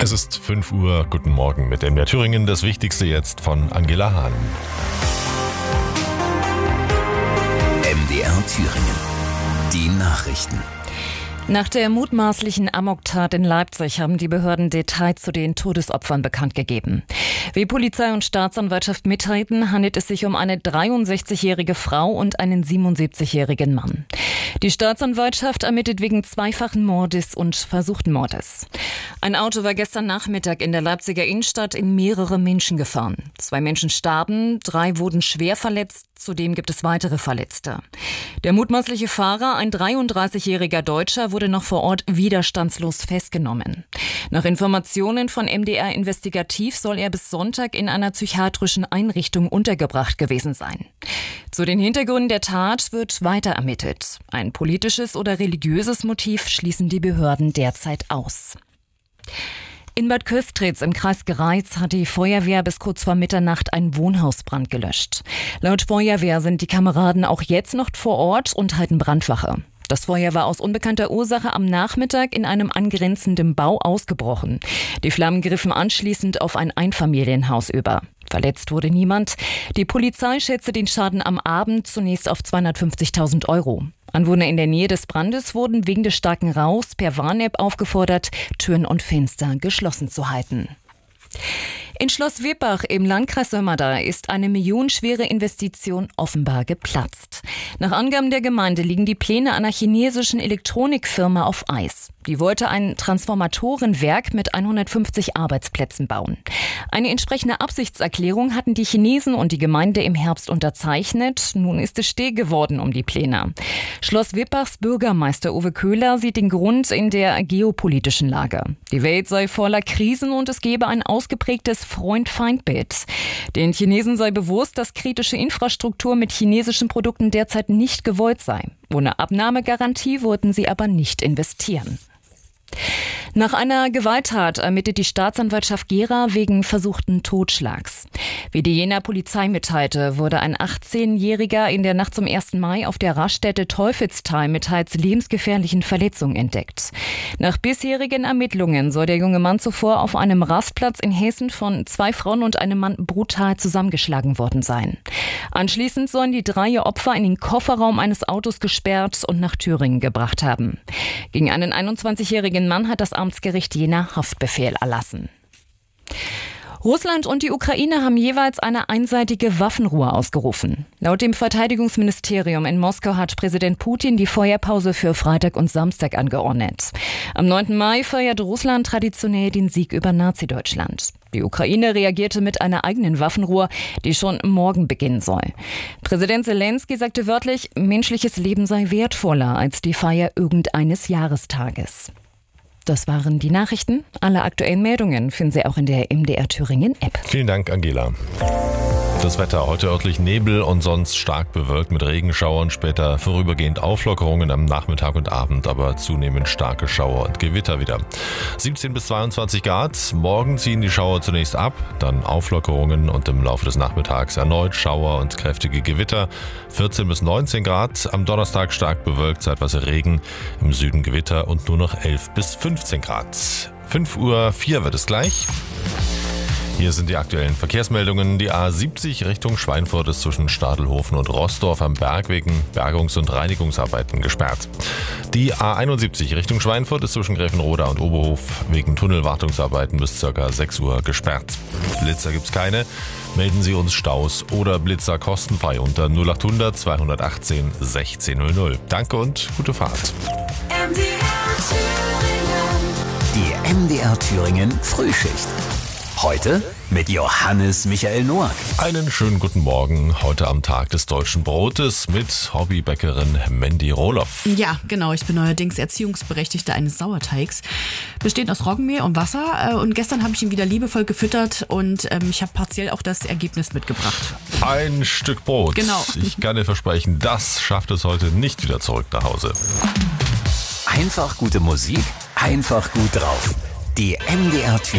Es ist 5 Uhr, guten Morgen mit MDR Thüringen, das Wichtigste jetzt von Angela Hahn. MDR Thüringen, die Nachrichten. Nach der mutmaßlichen Amoktat in Leipzig haben die Behörden Details zu den Todesopfern bekannt gegeben. Wie Polizei und Staatsanwaltschaft mitteilen, handelt es sich um eine 63-jährige Frau und einen 77-jährigen Mann. Die Staatsanwaltschaft ermittelt wegen zweifachen Mordes und versuchten Mordes. Ein Auto war gestern Nachmittag in der Leipziger Innenstadt in mehrere Menschen gefahren. 2 Menschen starben, 3 wurden schwer verletzt, zudem gibt es weitere Verletzte. Der mutmaßliche Fahrer, ein 33-jähriger Deutscher, wurde noch vor Ort widerstandslos festgenommen. Nach Informationen von MDR Investigativ soll er bis Sonntag in einer psychiatrischen Einrichtung untergebracht gewesen sein. Zu den Hintergründen der Tat wird weiter ermittelt. Ein politisches oder religiöses Motiv schließen die Behörden derzeit aus. In Bad Köstritz im Kreis Greiz hat die Feuerwehr bis kurz vor Mitternacht einen Wohnhausbrand gelöscht. Laut Feuerwehr sind die Kameraden auch jetzt noch vor Ort und halten Brandwache. Das Feuer war aus unbekannter Ursache am Nachmittag in einem angrenzenden Bau ausgebrochen. Die Flammen griffen anschließend auf ein Einfamilienhaus über. Verletzt wurde niemand. Die Polizei schätzte den Schaden am Abend zunächst auf 250.000 €. Anwohner in der Nähe des Brandes wurden wegen des starken Rauchs per Warn-App aufgefordert, Türen und Fenster geschlossen zu halten. In Schloss Wippach im Landkreis Sömmerda ist eine millionenschwere Investition offenbar geplatzt. Nach Angaben der Gemeinde liegen die Pläne einer chinesischen Elektronikfirma auf Eis. Die wollte ein Transformatorenwerk mit 150 Arbeitsplätzen bauen. Eine entsprechende Absichtserklärung hatten die Chinesen und die Gemeinde im Herbst unterzeichnet. Nun ist es still geworden um die Pläne. Schloss Wippachs Bürgermeister Uwe Köhler sieht den Grund in der geopolitischen Lage. Die Welt sei voller Krisen und es gebe ein ausgeprägtes Freund-Feind-Bild. Den Chinesen sei bewusst, dass kritische Infrastruktur mit chinesischen Produkten derzeit nicht gewollt sei. Ohne Abnahmegarantie wollten sie aber nicht investieren. Nach einer Gewalttat ermittelt die Staatsanwaltschaft Gera wegen versuchten Totschlags. Wie die Jenaer Polizei mitteilte, wurde ein 18-Jähriger in der Nacht zum 1. Mai auf der Raststätte Teufelstal mit teils lebensgefährlichen Verletzungen entdeckt. Nach bisherigen Ermittlungen soll der junge Mann zuvor auf einem Rastplatz in Hessen von 2 Frauen und einem Mann brutal zusammengeschlagen worden sein. Anschließend sollen die 3 Opfer in den Kofferraum eines Autos gesperrt und nach Thüringen gebracht haben. Gegen einen 21-jährigen Mann hat das Amtsgericht Jena Haftbefehl erlassen. Russland und die Ukraine haben jeweils eine einseitige Waffenruhe ausgerufen. Laut dem Verteidigungsministerium in Moskau hat Präsident Putin die Feuerpause für Freitag und Samstag angeordnet. Am 9. Mai feiert Russland traditionell den Sieg über Nazi-Deutschland. Die Ukraine reagierte mit einer eigenen Waffenruhe, die schon morgen beginnen soll. Präsident Zelensky sagte wörtlich, menschliches Leben sei wertvoller als die Feier irgendeines Jahrestages. Das waren die Nachrichten. Alle aktuellen Meldungen finden Sie auch in der MDR Thüringen App. Vielen Dank, Angela. Das Wetter heute örtlich Nebel und sonst stark bewölkt mit Regenschauern, später vorübergehend Auflockerungen am Nachmittag und Abend, aber zunehmend starke Schauer und Gewitter wieder. 17 bis 22 Grad, morgen ziehen die Schauer zunächst ab, dann Auflockerungen und im Laufe des Nachmittags erneut Schauer und kräftige Gewitter. 14 bis 19 Grad, am Donnerstag stark bewölkt, zeitweise Regen, im Süden Gewitter und nur noch 11 bis 15 Grad. 5:04 Uhr wird es gleich. Hier sind die aktuellen Verkehrsmeldungen. Die A70 Richtung Schweinfurt ist zwischen Stadelhofen und Roßdorf am Berg wegen Bergungs- und Reinigungsarbeiten gesperrt. Die A71 Richtung Schweinfurt ist zwischen Gräfenroda und Oberhof wegen Tunnelwartungsarbeiten bis ca. 6 Uhr gesperrt. Blitzer gibt's keine. Melden Sie uns Staus oder Blitzer kostenfrei unter 0800 218 1600. Danke und gute Fahrt. Die MDR Thüringen Frühschicht. Heute mit Johannes Michael Noack. Einen schönen guten Morgen, heute am Tag des deutschen Brotes mit Hobbybäckerin Mandy Rohloff. Ja, genau, ich bin neuerdings Erziehungsberechtigte eines Sauerteigs, bestehend aus Roggenmehl und Wasser, und gestern habe ich ihn wieder liebevoll gefüttert und ich habe partiell auch das Ergebnis mitgebracht. Ein Stück Brot. Genau. Ich kann dir versprechen, das schafft es heute nicht wieder zurück nach Hause. Einfach gute Musik, einfach gut drauf. Die MDR Thüringen